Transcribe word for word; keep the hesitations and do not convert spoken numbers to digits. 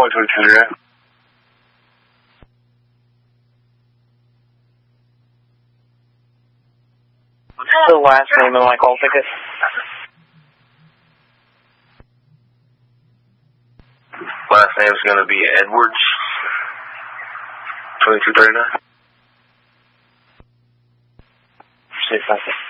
talk to a tutor. What's the last name of my call ticket? Last name's going to be Edwards. twenty-two thirty-nine. six, five, six.